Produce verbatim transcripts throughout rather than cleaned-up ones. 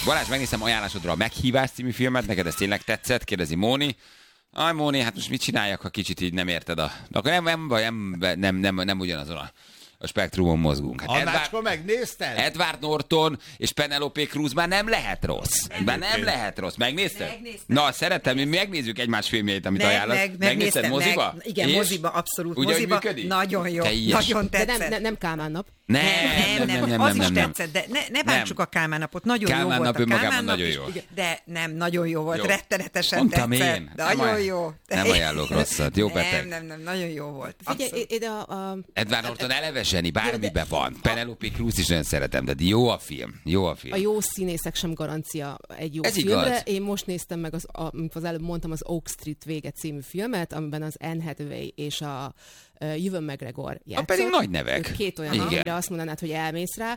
Balázs, megnéztem ajánlásodra a Meghívás című filmet, neked ez tényleg tetszett? Kérdezi Móni. Aj, Móni, hát most mit csináljak, ha kicsit így nem érted a... De akkor nem, nem, nem, nem, nem, nem ugyanazon a, a spektrumon mozgunk. Hát Annácska, megnézted? Edward Norton és Penelope Cruz már nem lehet rossz. Már nem lehet rossz. Megnézted? Megnéztem. Na, szeretem, mi megnézzük egymás filmjeit, amit Meg, ajánlasz. meg, Megnézted moziba? Meg, igen, és? moziba, abszolút. Ugyan moziba, működik? nagyon jó. Teljes. Nagyon De tetszett. nem, nem, nem Kálmán nap. Nem, Nem, nem, nem, az is tetszett, de ne, ne bántsuk a Kálmán napot. Nagyon Kálmán jó volt nap a önmagában Kálmán nap nagyon is, jó. de nem, nagyon jó volt, Jó. rettenetesen Mondtam tetszett. én. Nagyon Nem aj- jó. nem ajánlok rosszat. Jó, Nem, beteg. nem, nem, nagyon jó volt. Figyelj, Abszolút. én a, a, Edward Norton eleve zseni, bármiben van. Penelope Cruz is nagyon szeretem, de jó a film. Jó a film. a jó színészek sem garancia egy jó Ez filmre. igaz. Én most néztem meg, az, a, amit az előbb mondtam, az Oak Street vége című filmet, amiben az Anne Hathaway és a uh, Ewan McGregor játszott. pedig nagy nevek. Ők két olyan, Igen. amire azt mondanád, hogy elmész rá.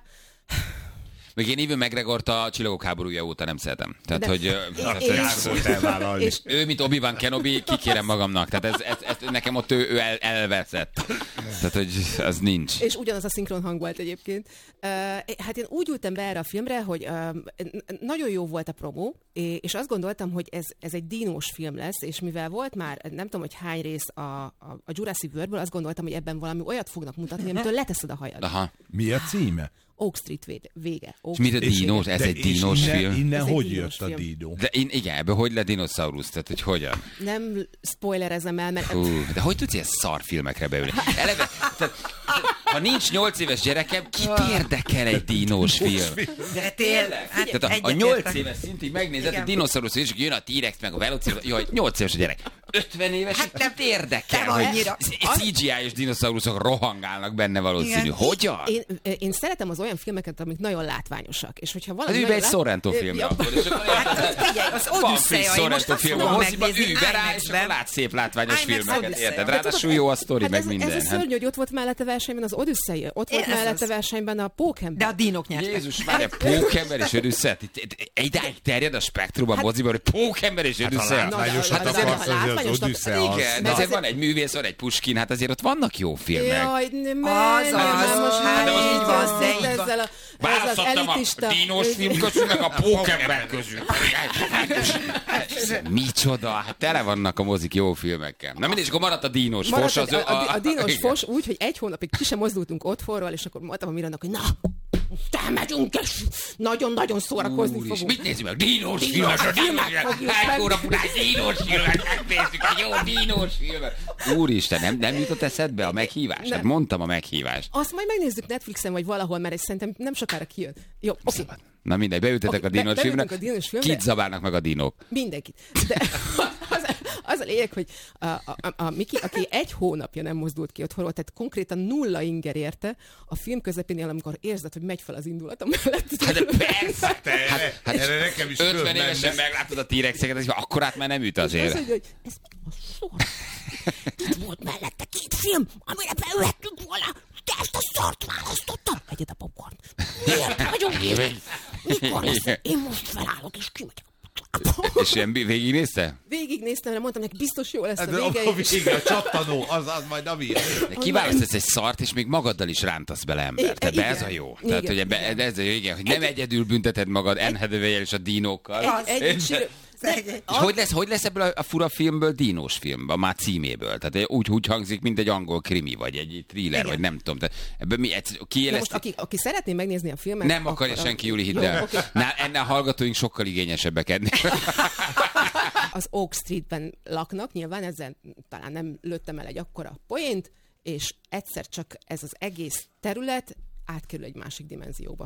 Még én Ewan McGregort a Csillagok háborúja óta nem szeretem. Tehát, De- hogy... ö, Én- tehát, én hogy- Kár volt elvállalni. És ő, mint Obi-Wan Kenobi, kikérem magamnak. Tehát ez, ez, ez, nekem ott ő, ő el, elveszett. Tehát, hogy az nincs. És ugyanaz a szinkron hang volt egyébként. Uh, hát én úgy ültem be erre a filmre, hogy uh, nagyon jó volt a promó, és azt gondoltam, hogy ez, ez egy dinós film lesz, és mivel volt már, nem tudom, hogy hány rész a, a, a Jurassic Worldből, azt gondoltam, hogy ebben valami olyat fognak mutatni, amitől leteszed a hajad. Aha. Mi a címe? Oak Street vége. vége. Oak És mit a Street dinós? vége. Ez De egy és dinós innen, film. Innen Ez egy hogy dínos jött a film. dídó? De én, igen, ebből hogy lett dinoszaurusz? Tehát, hogy hogyan? Nem spoilerezem el, mert... Hú, de hogy tudsz ilyen szar filmekre beülni? Eleve, tehát, ha nincs nyolc éves gyerekem, kit érdekel egy dinós film? De tényleg, hát Tehát a, a egyetértek. nyolc éves szintig megnézed Igen. a dinoszaurusz, és jön a T-rex meg a velociraptor. Jaj, nyolc éves a gyerek. ötven éves, Hát hát nem- nem érdekel, nem hogy annyira. cé gé í-s dinoszauruszok rohangálnak benne valószínű. Igen. Hogyan? Én, én szeretem az olyan filmeket, amik nagyon látványosak. És hogyha valami Hát ülj be egy nagyon lát- Sorrento filmre Ja, akkor. És akkor Hát figyelj, az van Odüsszea, friss én most Sorrento azt film a fogom moziba, megnézni ülj be rá, és IMAX-ben. akkor látsz szép látványos IMAX filmeket, Odüsszea. érted? De Ráadásul jó a sztori, Hát meg ez, minden. ez a Hát- szörny, hogy ott volt mellette versenyben az Odüsszei, ott volt Ez mellette az. versenyben a Pókember. De a dínok nyertek. Jézus, már egy Pókember és Odüsszea. Idáig terjed a spektrum a moziban, hogy Pókember és Odüsszea. Na, Látványosat de- de- akarsz, de- hogy az látványosnak- Odüsszea az. Igen, de Mert azért azért- van egy művész, van egy Puskin, hát azért ott vannak jó filmek. Jaj, nem, Az, nem, az, nem, most hát már így így van, van, de így van. ezzel a, ezzel az Választottam a elitista... dínos film közül, meg a Pókember közül. Micsoda, hát tele vannak a mozik jó filmekkel. Na mindegy, akkor maradt a dínos Maradt fos. a, a, a, a dínos igen. fos úgy, hogy egy hónapig ki sem mozdultunk otthonról, és akkor mondtam a Mirannak, hogy na, elmegyünk, és nagyon-nagyon szórakozni Úr is, fogunk. mit nézzük meg? Dínos Dínos filmet, filmet dínos fogjuk filmet. meg. Hány óra után dínos filmet megnézzük, egy jó dínos filmet. Úristen, nem, nem jutott eszedbe a meghívás? Nem. Hát mondtam a meghívást. Azt majd megnézzük Netflixen, vagy valahol, mert ez szerintem nem sokára kijön. Jó, oké. Na mindegy, beültetek Oké, a dínos be- filmre. beültünk a dínos filmre. Kit zabálnak meg a dinók? Mindenkit. De az, az a lényeg, hogy a, a, a, a Miki, aki egy hónapja nem mozdult ki otthonról, tehát konkrétan nulla inger érte, a film közepénél, amikor érzed, hogy megy fel az indulatom mellett. Hát de persze! Hát, hát Erre nekem is ötven fölmenne. évesen meglátod a T-rexeket, és akkor át már nem üt Az, azért. hogy, hogy ez mi a sor? Itt volt mellette két film, amire beülhettünk volna, de ezt a szart választottam. Hegyed a popcorn. Miért vagyunk így? Mikor lesz? Én most felállok és kimegyek. És ilyen végignézte? Végignéztem, mondtam neki, biztos jó lesz a Hát, de vége. a és- vége, a csattanó, az, az majd a miért. De kiválasztasz egy szart, és még magaddal is rántasz bele embert. Tehát Igen. ez a jó. Igen, Tehát, hogy ebbe, igen. ez a jó, igen, hogy nem egyedül bünteted magad Anne Hathaway-el és a dinókkal. Egy, egy, sírő- de- És hogy lesz, hogy lesz ebből a, a fura filmből dínos film, a már címéből? Tehát úgy, úgy hangzik, mint egy angol krimi, vagy egy thriller, Igen. vagy nem tudom. Tehát ebből mi, egy, Na most, kiéleszti... aki, aki szeretné megnézni a filmet... Nem akarja akkor- senki, Júli, hidd Jó, el. oké. Nál- Ennél a hallgatóink sokkal igényesebbek ennél. Az Oak Streetben laknak, nyilván ezzel talán nem lőttem el egy akkora poént, és egyszer csak ez az egész terület átkerül egy másik dimenzióba.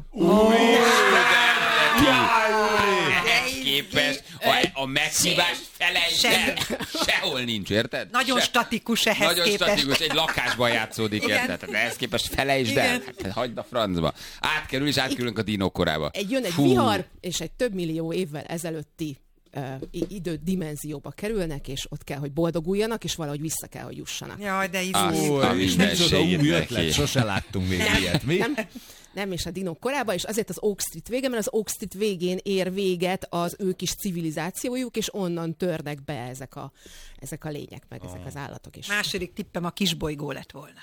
Ehhez képest a, a meghívás felejtsd el. Sehol nincs, érted? Nagyon Se- statikus ehhez Nagyon képest. statikus, egy lakásban játszódik, Igen. érted? Tehát ehhez képest felejtsd el. Igen. Hát, hagyd a francba. Átkerül, és átkerülünk a dinók korába. Egy jön egy Fú. vihar, és egy több millió évvel ezelőtti uh, idő dimenzióba kerülnek, és ott kell, hogy boldoguljanak, és valahogy vissza kell, hogy jussanak. Jaj, de Azt izú. a És micsoda mindenségét új neki. ötlet, sose láttunk még ilyet, mi? Nem, Nem, és a dinók korában, és azért az Oak Street vége, mert az Oak Street végén ér véget az ő kis civilizációjuk, és onnan törnek be ezek a, ezek a lények, meg oh. ezek az állatok is. Második tippem a kisbolygó lett volna.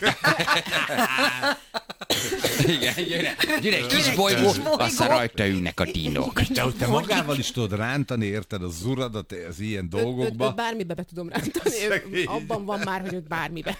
Igen, gyere, gyere, egy kis bolygó, aztán rajta ülnek a dinók. De hogy te magával is tudod rántani, érted, az uradat az ilyen dolgokba. Őt, őt bármibe be tudom rántani, ő, abban van már, hogy őt bármibe.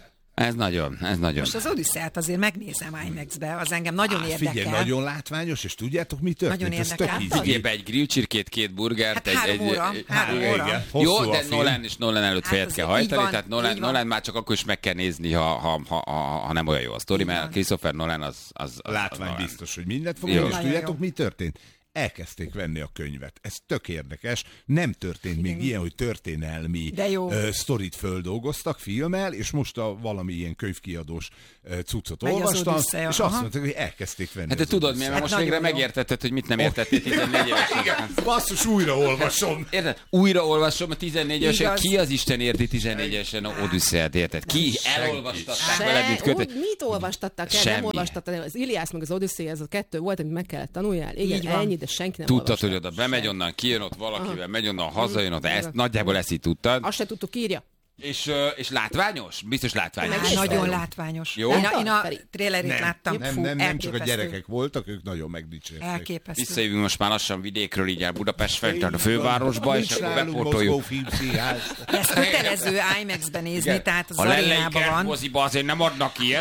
Ez nagyon, ez nagyon. Most az Odüsszeát azért megnézem IMAX-be, az engem nagyon Á, érdekel. Figyelj, nagyon látványos, és tudjátok, mi történt? Nagyon Ez érdekel. tök ízlés. Be egy grillcsirkét, két burgert. Hát egy, három egy, óra, egy, három igen, óra. igen. Jó, Hosszú a de film. Nolan és Nolan előtt Hát fejet az kell így hajtani, van, tehát így Nolan, van. Nolan már csak akkor is meg kell nézni, ha, ha, ha, ha, ha nem olyan jó a sztori, mert Christopher Nolan az... az, az Látvány az biztos, hogy mindent fog, Jó. és Nagyon tudjátok, jó. mi történt? Elkezdték venni a könyvet. Ez tök érdekes. Nem történt még ilyen, hogy történelmi De jó. uh, sztorit földolgoztak filmmel, és most a valami ilyen könyvkiadós uh, cuccot Megy az olvastam, Odüsszeja, és aha. azt mondták, hogy elkezdték venni. Hát de az tudod, Odüsszeit. miért? Mert Hát most végre nagyon jó. megértetted, hogy mit nem értettél tizennégy évesen. Basszus, újra olvasom. Érted? Újra olvasom a tizennégy évesen. Igaz. Ki az Isten érti tizennégy évesen a Odüsszeát, érted? Ki? Elolvastatták veled, mint Se, kötet. úgy, mit olvastattak el? Semmi. Nem olvastattad el. Az Iliász meg az Odüsszea, ez a kettő volt, amit meg kellett tanuljál. Igen, Így van. ennyi, de senki nem Tudtad, olvasta. hogy oda bemegy onnan, kijön ott valakivel, megy onnan, hazajön ott, ezt, nagyjából ezt így tudtad. Azt se tudtuk, írja. És, ö, és látványos? Biztos látványos. Á, Meg is nagyon Feri. látványos. Jó? Én a, én a Feri. trailerét Nem, láttam. nem, Fú, nem, nem csak a elképesztő. gyerekek voltak, ők nagyon megdicsérték. Elképesztő. Visszajövünk most már lassan vidékről, így el Budapest felé, tehát a fővárosba, és Nincs akkor nálunk bepótoljuk. mozgó filmszínház. Ezt kötelező IMAX-ben nézni, tehát az A arénában lelleiker van. moziba azért nem adnak ilyet.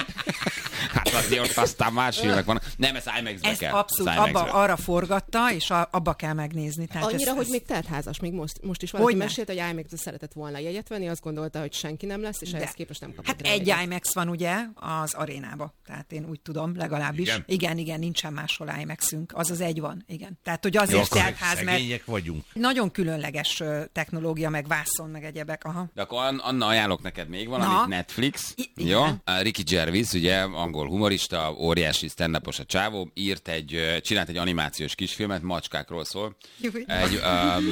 Hát azért ott aztán más filmek vannak. Nem, ez IMAX-be Ezt kell. abszolút Ez abba, IMAX-be. arra forgatta, és a, abba kell megnézni. Tehát Annyira, ez, hogy ez... még teltházas, még most, most is valaki Hogyne. mesélt, hogy IMAX-be szeretett volna jegyet venni, azt gondolta, hogy senki nem lesz, és ehhez képest nem kapott Hát rá egy jegyet. IMAX van ugye az arénába, tehát én úgy tudom, legalábbis. Igen? Igen, igen, nincsen máshol IMAX-ünk, az az egy van, igen. Tehát, hogy azért Jó, akkor teltház, mert szegények vagyunk. nagyon különleges ö, technológia, meg vászon, meg egyebek. Aha. De akkor An- Anna, ajánlok neked még valamit, Na. Netflix. I- igen. Jó? A Ricky Gervais, ugye, angol humorista, óriási stand-upos a csávó, írt egy, ö, csinált egy animációs kisfilmet, macskákról szól. Jó. Egy um,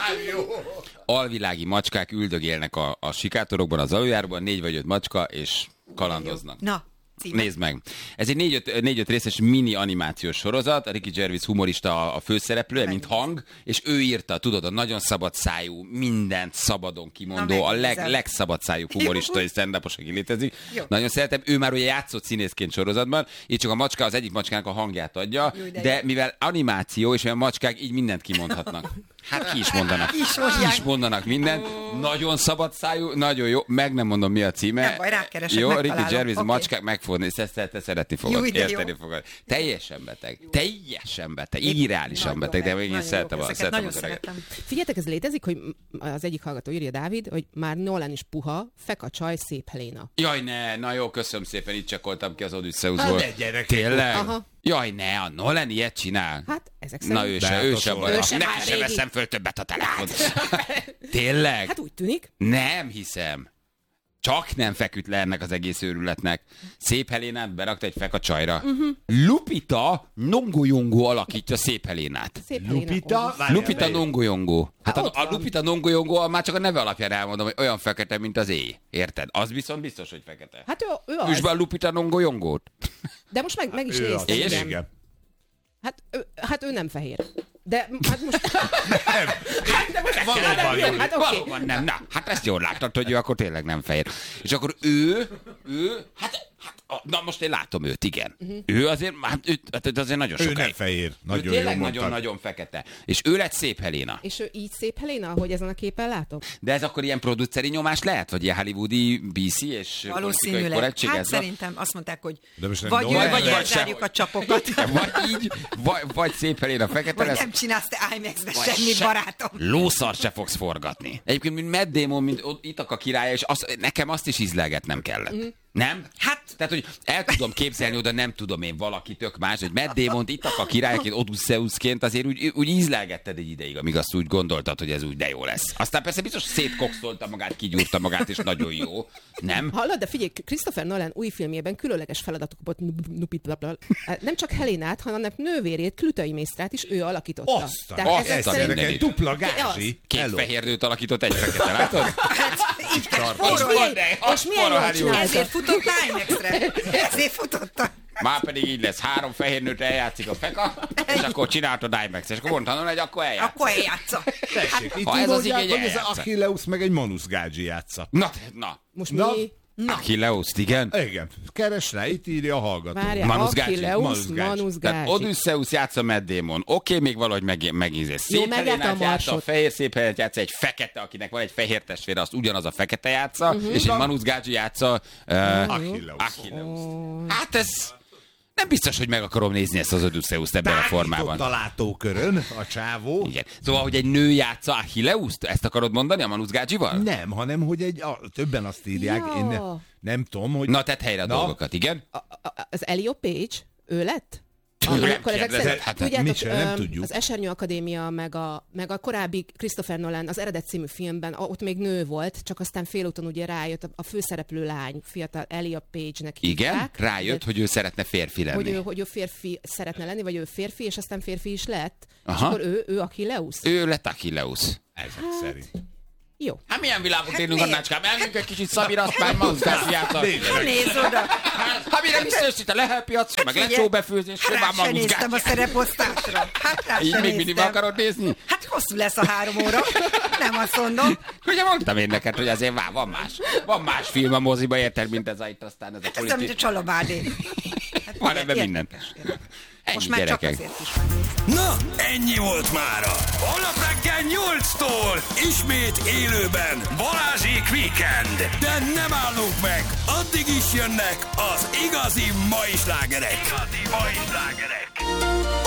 alvilági macskák üldögélnek a, a sikátorokban, az aluljárban, négy vagy öt macska, és kalandoznak. Na, címe. Nézd meg. Ez egy négy-öt, négy-öt részes mini animációs sorozat, a Ricky Gervais humorista a, a főszereplője, mint hang, és ő írta, tudod, a nagyon szabad szájú, mindent szabadon kimondó, Na, a leg, megnézem. legszabad szájú humorista és stand-upos, aki létezik. Jó. Nagyon szeretem. Ő már ugye játszott színészként sorozatban, így csak a macska az egyik macskának a hangját adja, Jó, de de jó. mivel animáció, és olyan macskák így mindent kimondhatnak. Hát ki is mondanak. Ki is Ki mondják. is mondanak mindent. Nagyon szabad szájú, nagyon jó. Meg nem mondom, mi a címe. Nem baj, rákeresek, Jó, Ricky megtalálom. Gervais, Oké. macskák, meg fogod nézni, ezt te, te szeretni fogod, Jó, de jó. érteni fogod. Teljesen beteg. Teljesen beteg. Irreálisan beteg, de még én Nagyon szeretem jók a ezeket, szeretem nagyon az öreget. szeretem. Figyeljetek, ez létezik, hogy az egyik hallgató írja, Dávid, hogy már Nolan is puha, feka csaj, szép Helena. Jaj, ne, na jó, köszönöm szépen, itt csekkoltam ki az Hát Odüsszeuszból. ne, gyerekek. Tényleg? Aha. Jaj, ne, a Nolan ilyet csinál. Hát, ezek szerint. Na ő De se, hát ő az se olyan. baj. Ő se Neki már se régi. veszem föl többet a telefont. Tényleg? Hát úgy tűnik. Nem hiszem. Csak nem feküdt le ennek az egész őrületnek. Szép Helénát berakta egy feka csajra. Uh-huh. Lupita Nongoyongo alakítja Szép Helénát. Szép Lupita? Helena. Várjál, Lupita bejön. Nongoyongo. Hát Hát a, ott a van. Lupita Nongoyongo már csak a neve alapján elmondom, hogy olyan fekete, mint az éj. Érted? Az viszont biztos, hogy fekete. Hát ő, ő Üsd az. be a Lupita Nongoyongót. De most meg, meg is Ő az. néztem. És? igen. Igen. Hát ő, hát ő nem fehér. De hát most... Valóban jó. Hát oké. Valóban nem. Na, hát ezt jól láttad, hogy ő akkor tényleg nem fehér. És akkor ő, ő, hát, hát na most én látom őt, igen. Uh-huh. Ő azért, hát, ő, hát azért nagyon Ő sokáig. nem fehér. Ő Nagyon jó tényleg mondtad. nagyon-nagyon fekete. És ő lett Szép Helena. És ő így szép Helena, ahogy ezen a képen látom? De ez akkor ilyen produceri nyomás lehet? Vagy ilyen hollywoodi bé cé és politikai Valószínűleg. korrektség? Hát ez van? szerintem azt mondták, hogy De most nem vagy ő, Nolan vagy lesz? elzárjuk a csapokat. Vagy így, vagy, vagy Szép Helena fekete Vagy lesz. nem csinálsz te IMAX-be Vagy semmit, se- barátom. Lószar se fogsz forgatni. Egyébként, mint Matt Damon, mint ott- Ithaca királya, és az, nekem azt is ízlelgetnem kellett. Mm. Nem? Hát- Tehát, hogy el tudom képzelni oda, nem tudom én valaki tök más, hogy Matt Damont Ithaca királyként, Odüsszeuszként azért úgy, úgy ízlelgetted egy ideig, amíg azt úgy gondoltad, hogy ez úgy de jó lesz. Aztán persze biztos szétkokszolta magát, kigyúrta magát, és nagyon jó. Nem? Hallod, de figyelj, Christopher Nolan új filmjében különleges feladatok kapott. Nem csak Helénát, hanem nővérét, Klütai Mésztrát is ő alakította. Aztán, Tehát azt ezek a szerint- mindenit. gyerekek, dupla gázsi. Két Hello. fehér nőt alakított, egy fekete, látod? Hát, így kell És spórolni. milyen, és milyen jól csinálta. Ezért futott IMAX-re. Ezért futott a Már pedig így lesz, három fehér nőt eljátszik a feka, és akkor csináltad IMAX, és akkor mondhanom, hogy akkor eljátsz. Akkor eljátsza. Tessék, itt ha így ez az mondják, igény, hogy ez eljátsza. Achilleus meg egy Manus Gágyi játsza. Na, na. Most Na. mi? Achilleus, igen. Igen, keres rá, itt írja a hallgató. Várjál, Manus Gágyi. Achilleus, Manus Gágyi. Manus Tehát Gágyi. Odysseus játsza Matt Damon. Oké, még valahogy meg, megízés. Szép megállta a Helénát játsza, a marsot. fehér szép Helénát játsza, egy fekete, akinek van egy fehér testvére, azt ugyanaz a fekete játsza, Mhm. uh-huh. és egy Manus Gágyi játsza uh, Achilleus. Achilleus. Hát ez... Nem biztos, hogy meg akarom nézni ezt az Odysseust ebben a formában. a látókörön a csávó. Igen. Szóval, hogy egy nő játsza Achilleust? Ezt akarod mondani a Manus Gágyival? Nem, hanem hogy egy, a, többen azt írják, Ja. én ne, nem tudom, hogy... Na, tedd helyre a Na. dolgokat, igen? A- a- Az Elio Page, ő lett? Nem Akkor ezek kérdezed, szerint, hát tudjátok, mit sem, nem öm, tudjuk. az Esernyő Akadémia, meg a, meg a korábbi Christopher Nolan, az Eredet című filmben, ott még nő volt, csak aztán félúton ugye rájött, a, a főszereplő lány, fiatal Elia Page-nek Igen? hívták. Rájött, hogy ő szeretne férfi lenni. hogy ő, hogy ő férfi szeretne lenni, vagy ő férfi, és aztán férfi is lett. Aha. És akkor ő, ő Achilleus? Ő lett Achilleus. Ezek szerint. Jó. Hát milyen világot élünk, miért? Annácskám? Elmegyünk egy kicsit Szabira, aztán Manus Gágyi játsza. Nézd oda. Hát mire visszajössz itt a lehelpiacra, meg figyelj, lecsóbefőzés, Rá már se Manus néztem a Gágyi. szereposztásra. Hát rá Így se még mindig néztem. akarod nézni? Hát hosszú lesz a három óra. Nem azt mondom. Ugye mondtam én neked, hogy azért vár, van más. Van más film a moziba, érted, mint ez a itt aztán ez a Hát ez olyan, mint a politik. Csalabádé. Hát Van ugye, ebben minden. érdekes, érdekes. Ennyi, Most már csak gyerekek. azért is van nézni. Na, ennyi volt mára. Holnap reggel nyolctól ismét élőben Balázsék Weekend. De nem állunk meg, addig is jönnek az igazi mai slágerek. Igazi mai slágerek.